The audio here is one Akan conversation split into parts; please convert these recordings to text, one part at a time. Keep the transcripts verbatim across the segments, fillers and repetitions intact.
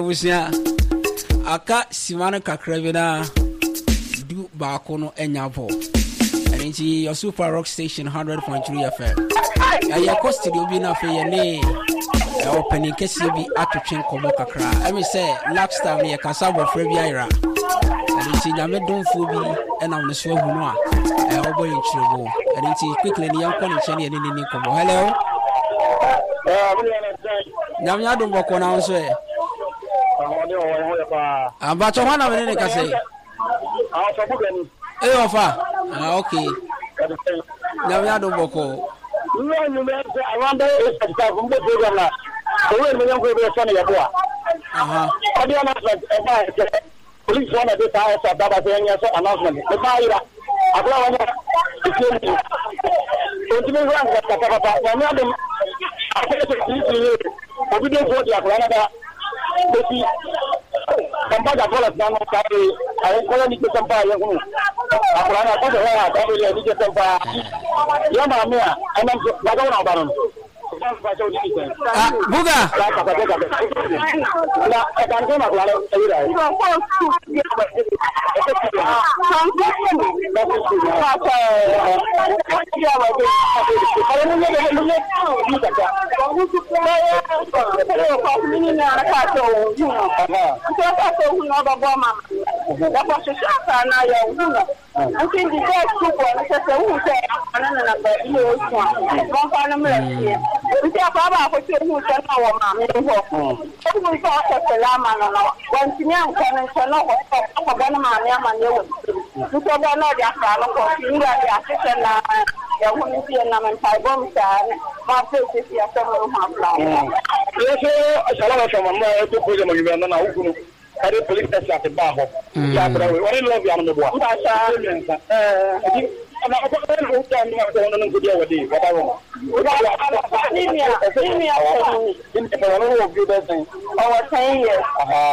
Busia aka simana kakravina du baako no enyavo. And into your Super Rock Station one hundred point three F M. Ya ya cost the obi na fe ye ne opening kesi bi atwetwen komo kakra. I mean say last time ye kasa bofra bi ayra. And into nyame donfo bi e na won so hunu a e obo yinchirebo. And into quickly ni yan kwani chene ni ni komo. Hello. Eh, nyame adom boko na won so e. Aba to wana we ne ka say. Ah, so bugani. Eh ofa. Ah, okay. Nyame adom boko. No, no, no, I wonder if it's a from the program now. So when we go to Sunny Yabua. Uh-huh. I don't know if police one of the tires of Baba saying announcement. The fire. I don't know. It's me run the Papa. I know them. I think it's a we don't go to Atlanta. Maybe somebody call us now. I call you to somebody. Atlanta, I don't know. I need to somebody. Yama mea, ana bagona baron. Ah, buga. La akanzona kulala ayira. We say Baba for two who can our mammy. We thought that the Lama when Simeon can and shall not have one man, Yaman. You saw one of their father, you are the assistant, the woman, and five bombs, my face is your several half long. Yes, I shall have some more to put them on now. I did police station at the bar. Yeah, but I love you on the board. I'm not going to go to the other day. What I want. Our ten years.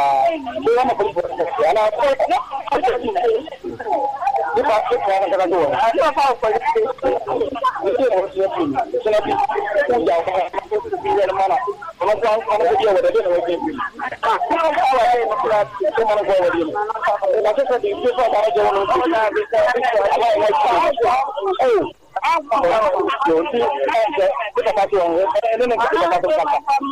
Oh, you see, look at you, and then look at the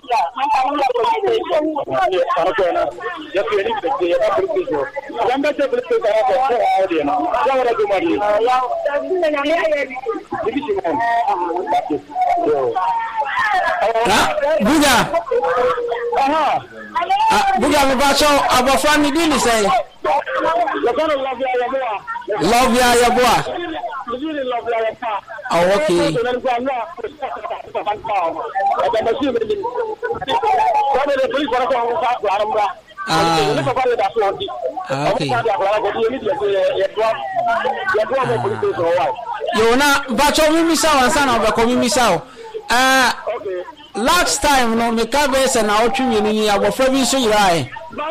just really the application. I'm not able to get out of audience. How would I do my buga. Aha. Buga me ba so abofra ni di ni say. Love ya ya boa. Oh, okay. Ah, okay. You na but you mi sa wan sana ba ko mi sa. Ah, last time no me ka be se na otwe ni abofra bi so yirai.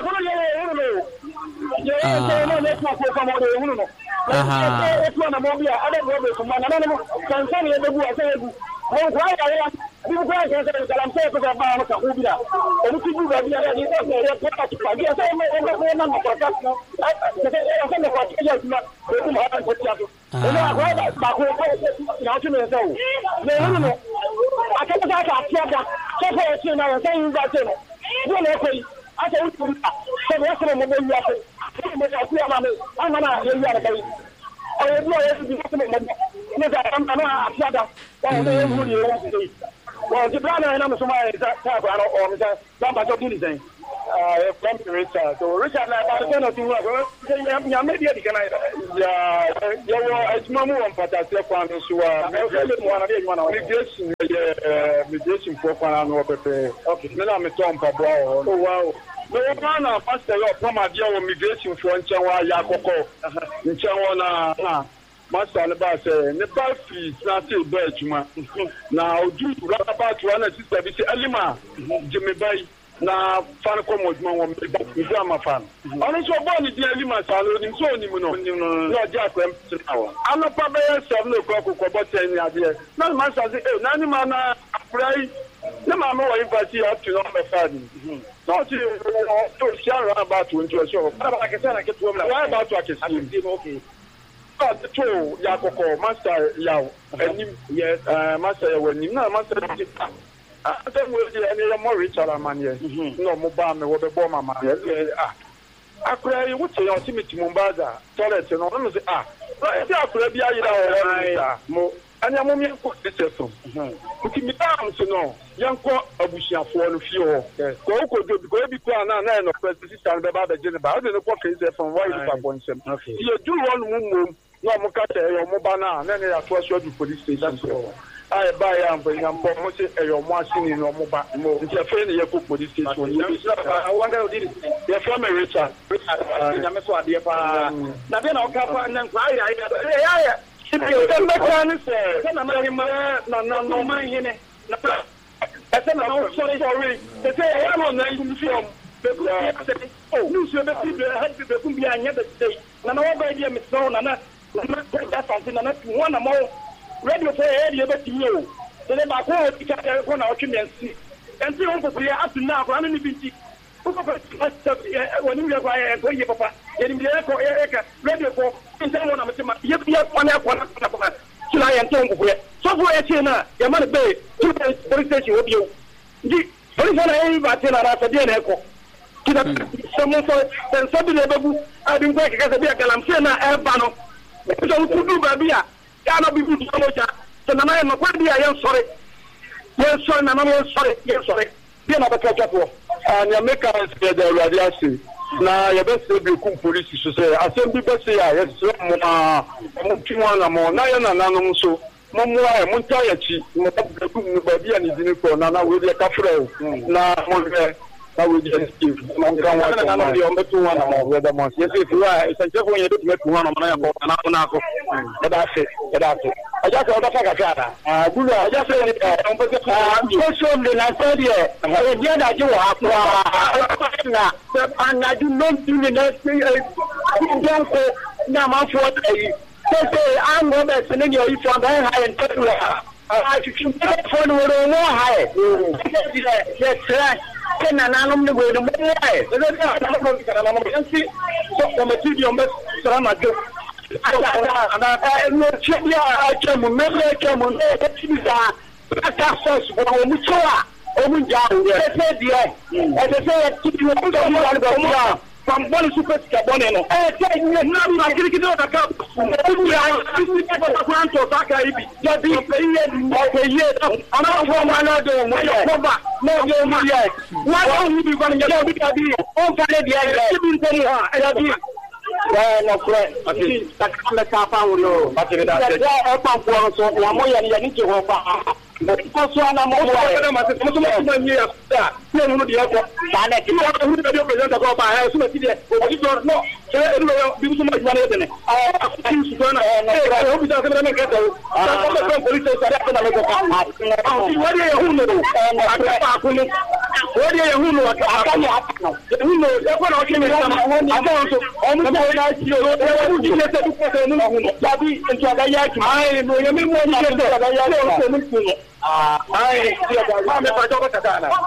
Aha. It's one of the other brothers from Manano, Tanzania, the Buasabu. Oh, why I you guys are saying that I'm saying about Kahubia. And if you do that, you are going to put up to Pagia. I say, I'm not for that. I say, I'm not for that. I'm not for that. I'm not for that. I'm not for that. I can't get that. So for you now, saying that, you know, I say, so what's the name of the I'm not going to be I don't know if you I'm not well, the plan I know somebody is that type of not anything. Uh, from Richard. So Richard, I don't know to work. Maybe yeah, it's Mamu and Patas, one who are mediation, mediation for okay, then I'm a Tom Pablo. Oh, wow. No one of us from a deal immigration for Chawa Yakoko, Chawana, Master Alabas, Nepal fees, not till Berchma. Now, do you run about one sister, Elima, Jimmy Bay, now, Fanacom was my drama fan. Honestly, born in the Elima Salon, so you know, just now. I'm not probably some no cocoa, but ten years. No, Master, Nanimana, pray. na ma no invite up to number five. No to to share about to into show. About ka sana ke to na. Why about to akesi? Okay. Oh, the two Yakoko master yaw. Yes, uh master yaw ni na master ti. Ah, then we dey any more Richard Amanye. No mo ba me wo be bo mama. Ah. Akura yi wuce yo timiti Mumbaza. Toilet no no say ah. Right there akura bi ayi da o mo anya mo mi ko teteso. Kuti mi tam so no. Yanko abusiafo no fie ho. Ko ko do bi ko bi ko na na no president stand be ba be gene ba. O de no ko kese from why you for bonsem. You do one mum no mo ka te yo mo ba na na ne ya to so du police station so. Ai ba ya mbo ya mbo mo se e yo mo asini no mo ba. Nti afa ne ye ko police station. I wonder how did it. Your family Richard. Ya me so ade pa. Na be na o ka pa na nkwa ya ya ya. Ibi o me kan se. Na na hima na na no man hine. Na I said, no, sorry, sorry. They say, I don't know, you film. Oh, you should have been behind the state. None of my dear Miss Stone, and that's something, and that's one more. Radio for area, but you. Then about what you can't run out and see. And see, we are up to now, running the beach. When you are going to Papa, getting the echo, radio for someone, I'm saying, you have one up, one up. I am telling you, so for a china, your money pay, two police station with you. The police are everybody after the echo. Someone for somebody, I've been working as a vehicle, I'm saying, I banner. So, to do Babia, cannot be good to so now I am a quite I am sorry. Yes, son, and I'm sorry, yes, sorry. You're not a catch up for. And you make us get the radiation. Na ya best be kum police so say asem bi best ya yes mo ah mo twa na mo na ya na nanom so mo mo ai mo nta ya chi mo ta kum no ba bia ni dini ko na na we dey ka frɛ na mo be na we dey steve mo kan wa na na dey o metu wa na mo we da mo yes if you are essential you dey metu wa na mo na ya ko na ko na ko e da se e da se aja se o da ka ka ah gulu aja se ni on pe ah so so le na se die e dia da ji wa kwa na and I do not do the next thing. Don't go now. My fault. Say I'm going to send you from very high and tell you. I should get phone with a more high. Yes, sir. Can I not know where the money is? So, I'm a studio, so I'm a joke. I know, I came on, maybe I came on, that's us, but I'm sure. Omu jao e se die e se se kiti wo ko mo wa go from ball super carbone no e se ni na ma kiri kiri o ka ka omu ya isi ke ba ko anto ta ka ibi ya bi pe ye o pe ye ana fo ma na do mo yo ko ba mo yo mu ye wa do ni bi ko ni ya bi ka bi o fa le die e bi ko ni ha e ya bi wa no kre ati ta ka me ka fa wo no ba ti da se e pa ko so wa mo ya ni ya ni ke ho fa because one am all the matter so much here that you know the other that you want to do present the go by so much there you don't know so you so much money then ah things to na I hope that can make it ah the police say that na go ah what do you know ah ko ni what do you know aka ni aka you know e ko na o chimi na aka so o mu ko na si o e wo di le te du ko se nu hu ya bi nti aga ya ki ai no ye mi mo ni ke te aga ya ko mu ku ah ai ti aga ma me pa jo ko ta na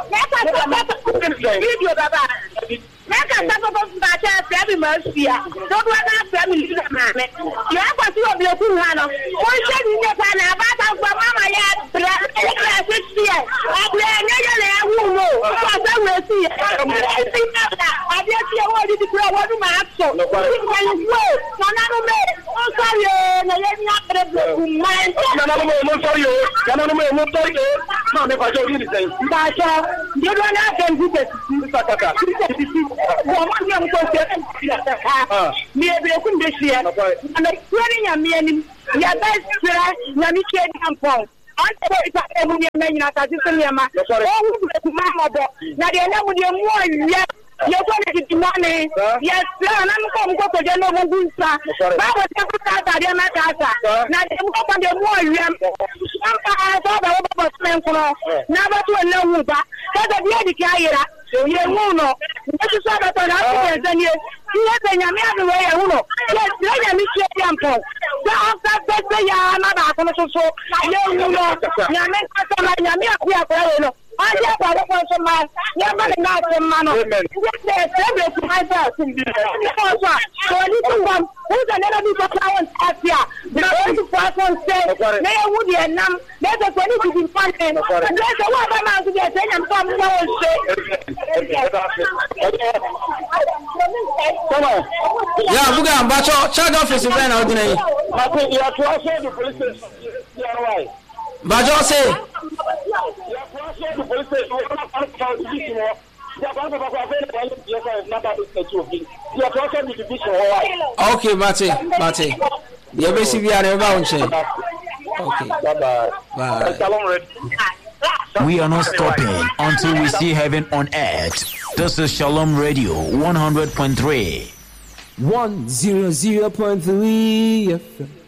video baba meka sa ko ba cha se bi ma sia do do na se mi li na me ya kwa si obi oku ha no o se ni ne pa na ba ta gba mama ya bra e se sia able ne ye le hu mo ba sa we si si na abi ti e wo di ti pro wo du ma so ni kan wo na na no me o sorry na ye ni apre ku ma na na no mo sorry o na na no mo sorry o ma me pa jo di ni ba cha di do na kan di te sa ka ka wo ma ni am ko se ha mi e be ku nde sia na kwani nya mi ani ya ba sira na mi ke di ampon ante ko ita e mu ni me nyina ta ti se ni ma o hu ku ma mo bo na de na mu de mu ya ye ko ni ti money yes na mu ko mu ko ko je no mu gunsa ba ko ta ko ta ta de ma ta ta na de mu ko pa de mu ya amba ta ba wo ba sen ko na ba to na hu ba ka da bi di ka yira ye hu no e ti so ba to na ko ze ni ye be nya mi adu ye hu no yes ye nya mi ti e ampo da after be ya na ba ko so so ye hu no nya me ka so na nya mi aku ya ko ye no I just got a question, man. Yeah, man, not a man. Yes, yes, myself. So I need to come. Who's another people client at here? The only person say, they would be a num. There's a twenty to be funding. There's a lot of man to get in and come no Yeah, Buga, but your child office is very ordinary. I think you have to also the police station. But you say, You have to also the police station. You have to also the division. You have to also the division. okay, Mate, Mate. You basically are about to. Okay, Bye-bye. bye. Shalom, Red. We are not stopping until we see heaven on earth. This is Shalom Radio one hundred point three. one hundred point three F M.